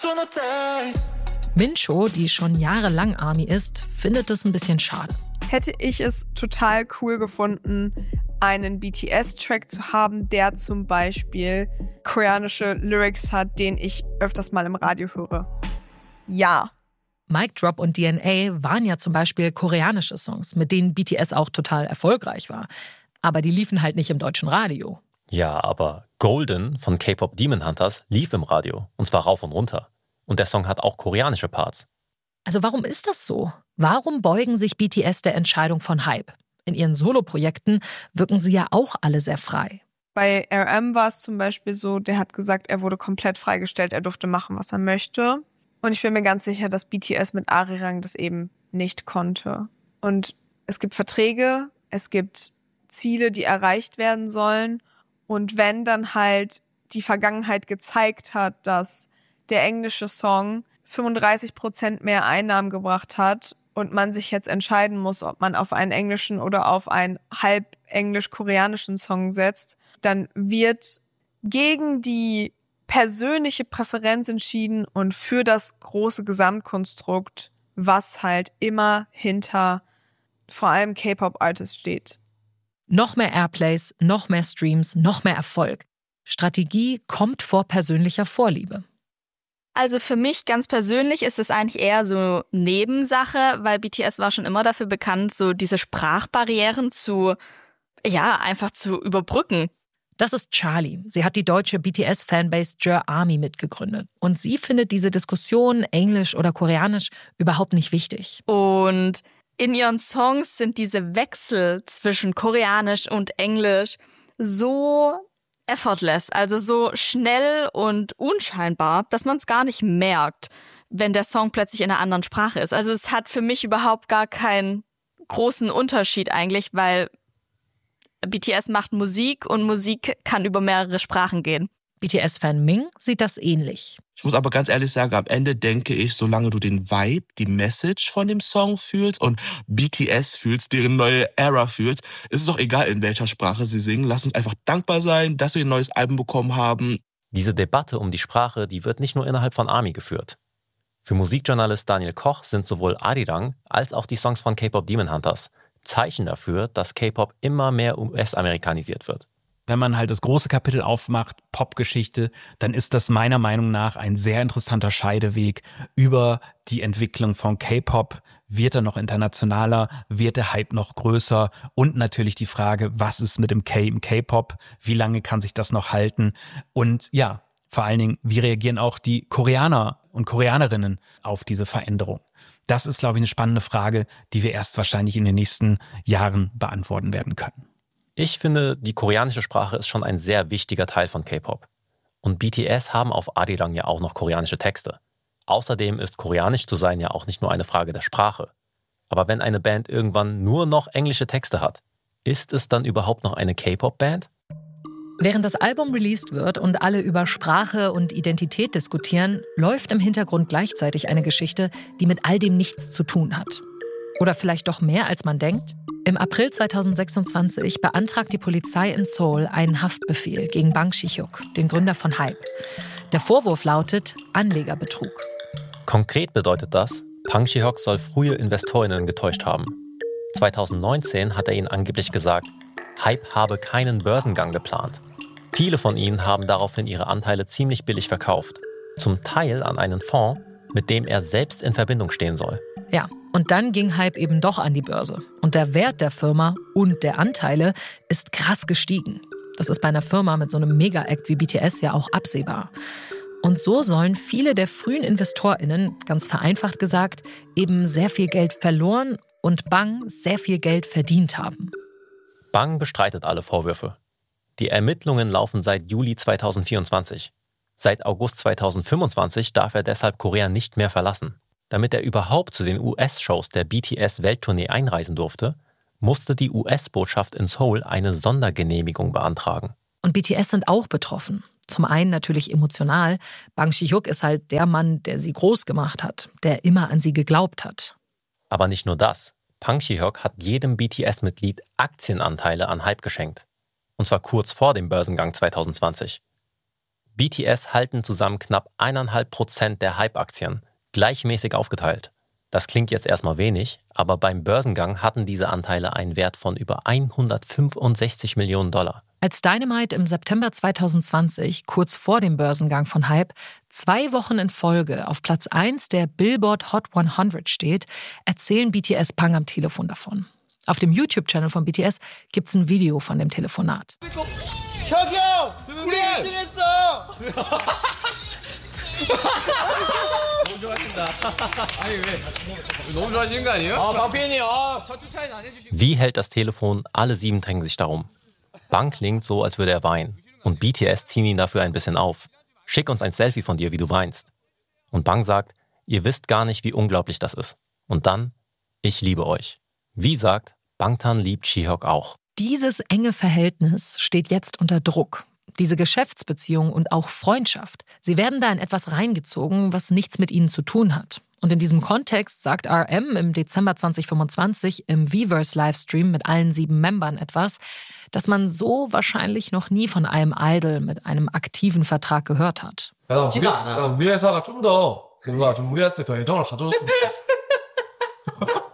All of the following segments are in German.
Mincho, die schon jahrelang ARMY ist, findet es ein bisschen schade. Hätte ich es total cool gefunden, einen BTS-Track zu haben, der zum Beispiel koreanische Lyrics hat, den ich öfters mal im Radio höre. Ja. Mic Drop und DNA waren ja zum Beispiel koreanische Songs, mit denen BTS auch total erfolgreich war. Aber die liefen halt nicht im deutschen Radio. Ja, aber Golden von K-Pop Demon Hunters lief im Radio. Und zwar rauf und runter. Und der Song hat auch koreanische Parts. Also warum ist das so? Warum beugen sich BTS der Entscheidung von Hype? In ihren Soloprojekten wirken sie ja auch alle sehr frei. Bei RM war es zum Beispiel so, der hat gesagt, er wurde komplett freigestellt, er durfte machen, was er möchte. Und ich bin mir ganz sicher, dass BTS mit Arirang das eben nicht konnte. Und es gibt Verträge, es gibt Ziele, die erreicht werden sollen. Und wenn dann halt die Vergangenheit gezeigt hat, dass der englische Song 35% mehr Einnahmen gebracht hat und man sich jetzt entscheiden muss, ob man auf einen englischen oder auf einen halb englisch-koreanischen Song setzt, dann wird gegen die persönliche Präferenz entschieden und für das große Gesamtkonstrukt, was halt immer hinter vor allem K-Pop-Artists steht. Noch mehr Airplays, noch mehr Streams, noch mehr Erfolg. Strategie kommt vor persönlicher Vorliebe. Also für mich ganz persönlich ist es eigentlich eher so Nebensache, weil BTS war schon immer dafür bekannt, so diese Sprachbarrieren einfach zu überbrücken. Das ist Charlie. Sie hat die deutsche BTS-Fanbase Jer Army mitgegründet. Und sie findet diese Diskussion, Englisch oder Koreanisch, überhaupt nicht wichtig. Und in ihren Songs sind diese Wechsel zwischen Koreanisch und Englisch so effortless, also so schnell und unscheinbar, dass man es gar nicht merkt, wenn der Song plötzlich in einer anderen Sprache ist. Also es hat für mich überhaupt gar keinen großen Unterschied eigentlich, weil BTS macht Musik und Musik kann über mehrere Sprachen gehen. BTS-Fan Ming sieht das ähnlich. Ich muss aber ganz ehrlich sagen, am Ende denke ich, solange du den Vibe, die Message von dem Song fühlst und BTS fühlst, deren neue Era fühlst, ist es doch egal, in welcher Sprache sie singen. Lass uns einfach dankbar sein, dass wir ein neues Album bekommen haben. Diese Debatte um die Sprache, die wird nicht nur innerhalb von ARMY geführt. Für Musikjournalist Daniel Koch sind sowohl Arirang als auch die Songs von K-Pop Demon Hunters Zeichen dafür, dass K-Pop immer mehr US-amerikanisiert wird. Wenn man halt das große Kapitel aufmacht, Popgeschichte, dann ist das meiner Meinung nach ein sehr interessanter Scheideweg über die Entwicklung von K-Pop. Wird er noch internationaler? Wird der Hype noch größer? Und natürlich die Frage, was ist mit dem K im K-Pop? Wie lange kann sich das noch halten? Und ja, vor allen Dingen, wie reagieren auch die Koreaner und Koreanerinnen auf diese Veränderung? Das ist, glaube ich, eine spannende Frage, die wir erst wahrscheinlich in den nächsten Jahren beantworten werden können. Ich finde, die koreanische Sprache ist schon ein sehr wichtiger Teil von K-Pop. Und BTS haben auf Arirang ja auch noch koreanische Texte. Außerdem ist koreanisch zu sein ja auch nicht nur eine Frage der Sprache. Aber wenn eine Band irgendwann nur noch englische Texte hat, ist es dann überhaupt noch eine K-Pop-Band? Während das Album released wird und alle über Sprache und Identität diskutieren, läuft im Hintergrund gleichzeitig eine Geschichte, die mit all dem nichts zu tun hat. Oder vielleicht doch mehr, als man denkt? Im April 2026 beantragt die Polizei in Seoul einen Haftbefehl gegen Bang Ji-hyuk, den Gründer von Hype. Der Vorwurf lautet Anlegerbetrug. Konkret bedeutet das, Bang Ji-hyuk soll frühe Investorinnen getäuscht haben. 2019 hat er ihnen angeblich gesagt, Hype habe keinen Börsengang geplant. Viele von ihnen haben daraufhin ihre Anteile ziemlich billig verkauft. Zum Teil an einen Fonds, mit dem er selbst in Verbindung stehen soll. Ja, und dann ging Hype eben doch an die Börse. Und der Wert der Firma und der Anteile ist krass gestiegen. Das ist bei einer Firma mit so einem Mega-Act wie BTS ja auch absehbar. Und so sollen viele der frühen InvestorInnen, ganz vereinfacht gesagt, eben sehr viel Geld verloren und Bang sehr viel Geld verdient haben. Bang bestreitet alle Vorwürfe. Die Ermittlungen laufen seit Juli 2024. Seit August 2025 darf er deshalb Korea nicht mehr verlassen. Damit er überhaupt zu den US-Shows der BTS-Welttournee einreisen durfte, musste die US-Botschaft in Seoul eine Sondergenehmigung beantragen. Und BTS sind auch betroffen. Zum einen natürlich emotional. Bang Ji-hyuk ist halt der Mann, der sie groß gemacht hat, der immer an sie geglaubt hat. Aber nicht nur das. Bang Ji-hyuk hat jedem BTS-Mitglied Aktienanteile an Hype geschenkt. Und zwar kurz vor dem Börsengang 2020. BTS halten zusammen knapp 1,5% der Hype-Aktien, gleichmäßig aufgeteilt. Das klingt jetzt erstmal wenig, aber beim Börsengang hatten diese Anteile einen Wert von über 165 Millionen $. Als Dynamite im September 2020, kurz vor dem Börsengang von Hype, 2 Wochen in Folge auf Platz 1 der Billboard Hot 100 steht, erzählen BTS Bang am Telefon davon. Auf dem YouTube-Channel von BTS gibt's ein Video von dem Telefonat. Wie hält das Telefon? Alle 7 drängen sich darum. Bang klingt so, als würde er weinen. Und BTS ziehen ihn dafür ein bisschen auf. Schick uns ein Selfie von dir, wie du weinst. Und Bang sagt, ihr wisst gar nicht, wie unglaublich das ist. Und dann, ich liebe euch. Wie sagt, Bangtan liebt Jihock auch. Dieses enge Verhältnis steht jetzt unter Druck. Diese Geschäftsbeziehung und auch Freundschaft. Sie werden da in etwas reingezogen, was nichts mit ihnen zu tun hat. Und in diesem Kontext sagt RM im Dezember 2025 im Weverse-Livestream mit allen 7 Membern etwas, das man so wahrscheinlich noch nie von einem Idol mit einem aktiven Vertrag gehört hat. 우리 회사가 좀 우리한테 더 애정을 가져줬으면 좋겠어.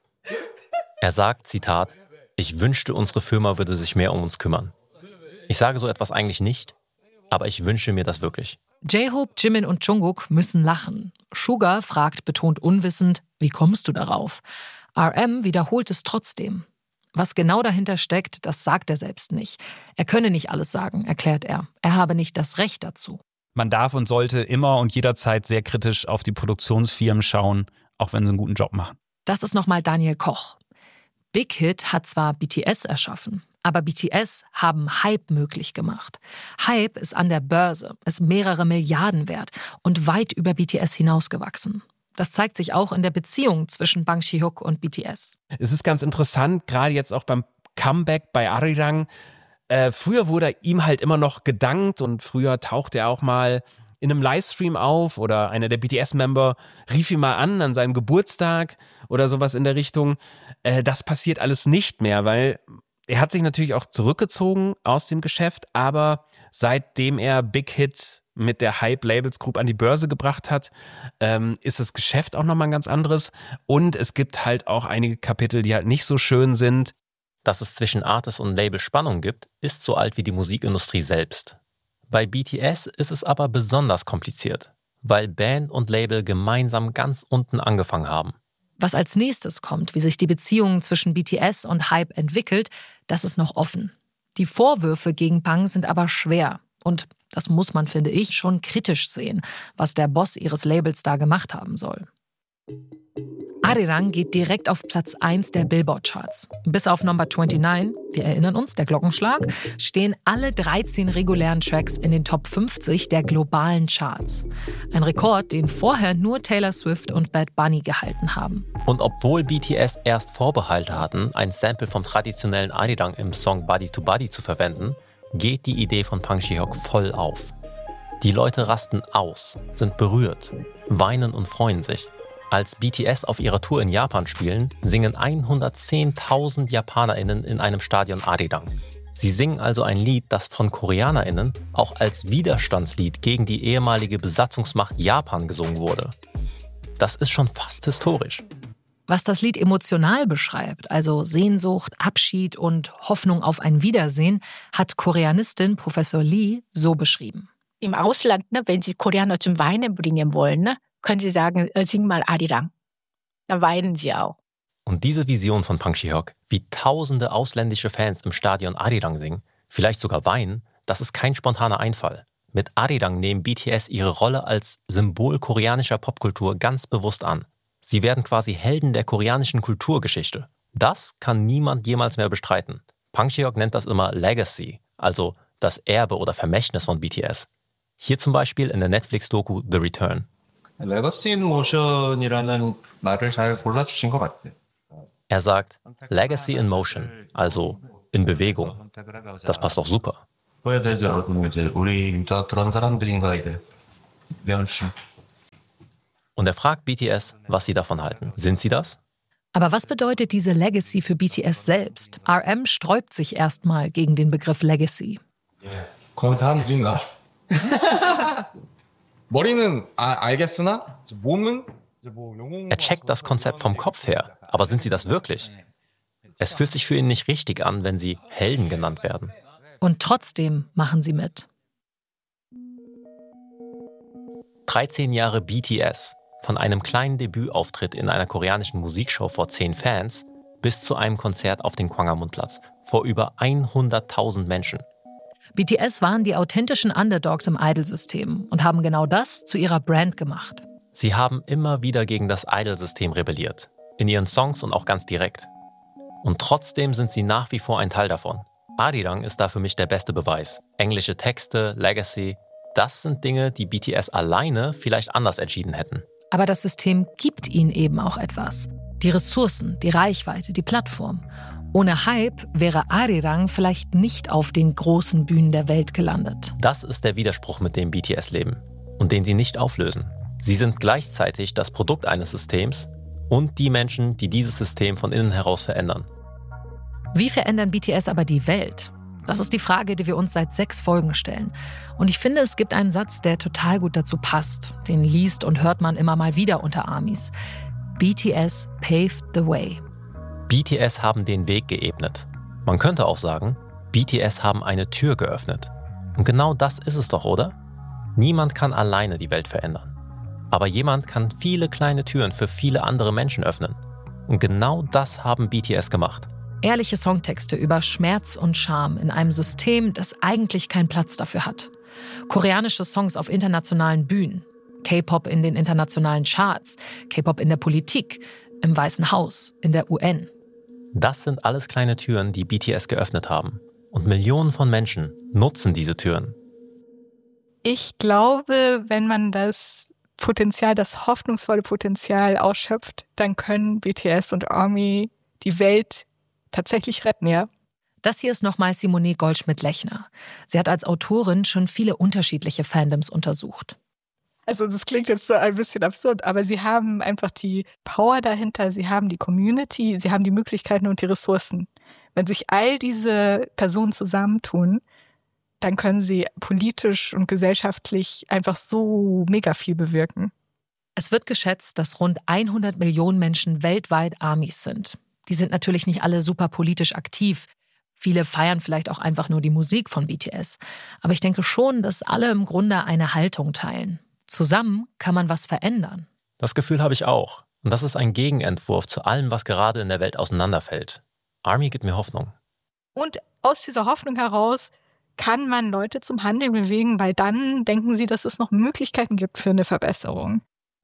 Er sagt, Zitat, ich wünschte, unsere Firma würde sich mehr um uns kümmern. Ich sage so etwas eigentlich nicht, aber ich wünsche mir das wirklich. J-Hope, Jimin und Jungkook müssen lachen. Suga fragt betont unwissend, wie kommst du darauf? RM wiederholt es trotzdem. Was genau dahinter steckt, das sagt er selbst nicht. Er könne nicht alles sagen, erklärt er. Er habe nicht das Recht dazu. Man darf und sollte immer und jederzeit sehr kritisch auf die Produktionsfirmen schauen, auch wenn sie einen guten Job machen. Das ist nochmal Daniel Koch. Big Hit hat zwar BTS erschaffen, aber BTS haben Hype möglich gemacht. Hype ist an der Börse, ist mehrere Milliarden wert und weit über BTS hinausgewachsen. Das zeigt sich auch in der Beziehung zwischen Bang Ji-hook und BTS. Es ist ganz interessant, gerade jetzt auch beim Comeback bei Arirang. Früher wurde ihm halt immer noch gedankt und früher tauchte er auch mal in einem Livestream auf oder einer der BTS-Member rief ihn mal an seinem Geburtstag oder sowas in der Richtung. Das passiert alles nicht mehr, weil er hat sich natürlich auch zurückgezogen aus dem Geschäft, aber seitdem er Big Hit mit der Hype Labels Group an die Börse gebracht hat, ist das Geschäft auch nochmal ein ganz anderes. Und es gibt halt auch einige Kapitel, die halt nicht so schön sind. Dass es zwischen Artist und Label Spannung gibt, ist so alt wie die Musikindustrie selbst. Bei BTS ist es aber besonders kompliziert, weil Band und Label gemeinsam ganz unten angefangen haben. Was als nächstes kommt, wie sich die Beziehung zwischen BTS und Hype entwickelt, das ist noch offen. Die Vorwürfe gegen Bang sind aber schwer. Und das muss man, finde ich, schon kritisch sehen, was der Boss ihres Labels da gemacht haben soll. Arirang geht direkt auf Platz 1 der Billboard-Charts. Bis auf Number 29, wir erinnern uns, der Glockenschlag, stehen alle 13 regulären Tracks in den Top 50 der globalen Charts. Ein Rekord, den vorher nur Taylor Swift und Bad Bunny gehalten haben. Und obwohl BTS erst Vorbehalte hatten, ein Sample vom traditionellen Arirang im Song Body to Body zu verwenden, geht die Idee von Bang Ji-hook voll auf. Die Leute rasten aus, sind berührt, weinen und freuen sich. Als BTS auf ihrer Tour in Japan spielen, singen 110.000 JapanerInnen in einem Stadion Arirang. Sie singen also ein Lied, das von KoreanerInnen auch als Widerstandslied gegen die ehemalige Besatzungsmacht Japan gesungen wurde. Das ist schon fast historisch. Was das Lied emotional beschreibt, also Sehnsucht, Abschied und Hoffnung auf ein Wiedersehen, hat Koreanistin Professor Lee so beschrieben. Im Ausland, wenn Sie Koreaner zum Weinen bringen wollen, können Sie sagen, sing mal Arirang. Dann weinen sie auch. Und diese Vision von Bang Ji-hook, wie tausende ausländische Fans im Stadion Arirang singen, vielleicht sogar weinen, das ist kein spontaner Einfall. Mit Arirang nehmen BTS ihre Rolle als Symbol koreanischer Popkultur ganz bewusst an. Sie werden quasi Helden der koreanischen Kulturgeschichte. Das kann niemand jemals mehr bestreiten. Bang Ji-hook nennt das immer Legacy, also das Erbe oder Vermächtnis von BTS. Hier zum Beispiel in der Netflix-Doku The Return. Legacy in Motion이라는 말을 잘 골라주신 것 같아요. Er sagt Legacy in Motion, also in Bewegung. Das passt doch super. Und er fragt BTS, was sie davon halten. Sind sie das? Aber was bedeutet diese Legacy für BTS selbst? RM sträubt sich erstmal gegen den Begriff Legacy. 거기서 한 우리가 머리는 알겠으나 몸은 Er checkt das Konzept vom Kopf her, aber sind sie das wirklich? Es fühlt sich für ihn nicht richtig an, wenn sie Helden genannt werden. Und trotzdem machen sie mit. 13 Jahre BTS, von einem kleinen Debütauftritt in einer koreanischen Musikshow vor 10 Fans bis zu einem Konzert auf dem Gwanghwamun-Platz vor über 100.000 Menschen. BTS waren die authentischen Underdogs im Idol-System und haben genau das zu ihrer Brand gemacht. Sie haben immer wieder gegen das Idol-System rebelliert, in ihren Songs und auch ganz direkt. Und trotzdem sind sie nach wie vor ein Teil davon. Arirang ist da für mich der beste Beweis. Englische Texte, Legacy, das sind Dinge, die BTS alleine vielleicht anders entschieden hätten. Aber das System gibt ihnen eben auch etwas. Die Ressourcen, die Reichweite, die Plattform. Ohne Hype wäre Arirang vielleicht nicht auf den großen Bühnen der Welt gelandet. Das ist der Widerspruch, mit dem BTS leben und den sie nicht auflösen. Sie sind gleichzeitig das Produkt eines Systems und die Menschen, die dieses System von innen heraus verändern. Wie verändern BTS aber die Welt? Das ist die Frage, die wir uns seit 6 Folgen stellen. Und ich finde, es gibt einen Satz, der total gut dazu passt. Den liest und hört man immer mal wieder unter Armys. BTS paved the way. BTS haben den Weg geebnet. Man könnte auch sagen, BTS haben eine Tür geöffnet. Und genau das ist es doch, oder? Niemand kann alleine die Welt verändern. Aber jemand kann viele kleine Türen für viele andere Menschen öffnen. Und genau das haben BTS gemacht. Ehrliche Songtexte über Schmerz und Scham in einem System, das eigentlich keinen Platz dafür hat. Koreanische Songs auf internationalen Bühnen. K-Pop in den internationalen Charts. K-Pop in der Politik. Im Weißen Haus. In der UN. Das sind alles kleine Türen, die BTS geöffnet haben. Und Millionen von Menschen nutzen diese Türen. Ich glaube, wenn man das Potenzial, das hoffnungsvolle Potenzial ausschöpft, dann können BTS und ARMY die Welt tatsächlich retten, ja. Das hier ist nochmal Simone Goldschmidt-Lechner. Sie hat als Autorin schon viele unterschiedliche Fandoms untersucht. Also das klingt jetzt so ein bisschen absurd, aber sie haben einfach die Power dahinter, sie haben die Community, sie haben die Möglichkeiten und die Ressourcen. Wenn sich all diese Personen zusammentun, dann können sie politisch und gesellschaftlich einfach so mega viel bewirken. Es wird geschätzt, dass rund 100 Millionen Menschen weltweit Armys sind. Die sind natürlich nicht alle super politisch aktiv. Viele feiern vielleicht auch einfach nur die Musik von BTS. Aber ich denke schon, dass alle im Grunde eine Haltung teilen. Zusammen kann man was verändern. Das Gefühl habe ich auch. Und das ist ein Gegenentwurf zu allem, was gerade in der Welt auseinanderfällt. ARMY gibt mir Hoffnung. Und aus dieser Hoffnung heraus kann man Leute zum Handeln bewegen, weil dann denken sie, dass es noch Möglichkeiten gibt für eine Verbesserung.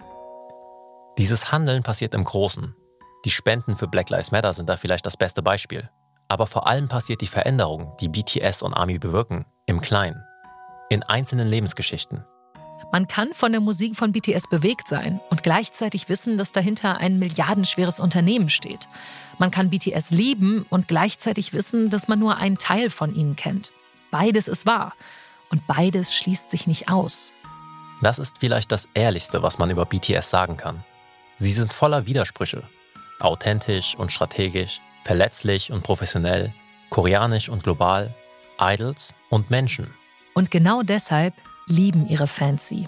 Dieses Handeln passiert im Großen. Die Spenden für Black Lives Matter sind da vielleicht das beste Beispiel. Aber vor allem passiert die Veränderung, die BTS und ARMY bewirken, im Kleinen. In einzelnen Lebensgeschichten. Man kann von der Musik von BTS bewegt sein und gleichzeitig wissen, dass dahinter ein milliardenschweres Unternehmen steht. Man kann BTS lieben und gleichzeitig wissen, dass man nur einen Teil von ihnen kennt. Beides ist wahr und beides schließt sich nicht aus. Das ist vielleicht das Ehrlichste, was man über BTS sagen kann. Sie sind voller Widersprüche. Authentisch und strategisch, verletzlich und professionell, koreanisch und global, Idols und Menschen. Und genau deshalb lieben ihre Fans sie.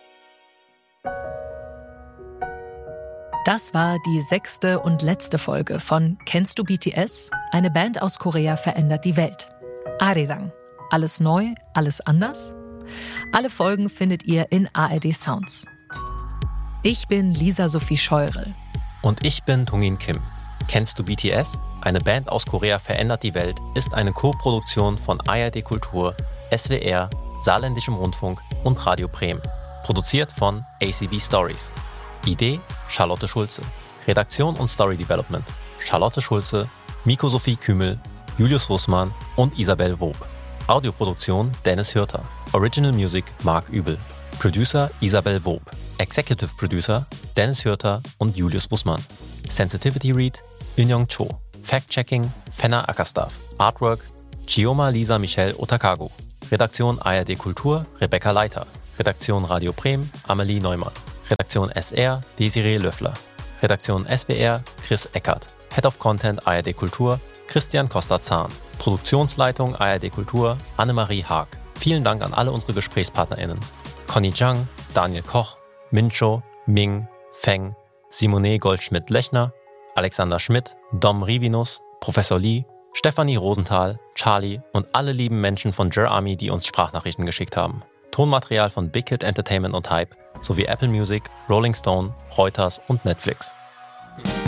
Das war die 6. und letzte Folge von Kennst du BTS? Eine Band aus Korea verändert die Welt. Arirang. Alles neu, alles anders? Alle Folgen findet ihr in ARD Sounds. Ich bin Lisa Sophie Scheurel. Und ich bin Tungin Kim. Kennst du BTS? Eine Band aus Korea verändert die Welt ist eine Co-Produktion von ARD Kultur, SWR, Saarländischem Rundfunk und Radio Bremen. Produziert von ACB Stories. Idee Charlotte Schulze. Redaktion und Story Development Charlotte Schulze, Miko Sophie Kümel, Julius Wussmann und Isabel Wob. Audioproduktion Dennis Hürter. Original Music Marc Übel. Producer Isabel Wob. Executive Producer Dennis Hürter und Julius Wussmann. Sensitivity Read Eunyoung Cho. Fact-Checking Fenna Ackerstaff. Artwork Chioma Lisa Michelle Otakago. Redaktion ARD Kultur Rebecca Leiter. Redaktion Radio Bremen Amelie Neumann. Redaktion SR Desiree Löffler. Redaktion SWR Chris Eckert. Head of Content ARD Kultur Christian Costa-Zahn. Produktionsleitung ARD Kultur Annemarie Haag. Vielen Dank an alle unsere GesprächspartnerInnen. Conny Zhang, Daniel Koch, Mincho, Ming, Feng, Simone Goldschmidt-Lechner, Alexander Schmidt, Dom Rivinus, Professor Lee, Stefanie Rosenthal, Charlie und alle lieben Menschen von Jer Army, die uns Sprachnachrichten geschickt haben. Tonmaterial von Big Hit Entertainment und Hype sowie Apple Music, Rolling Stone, Reuters und Netflix.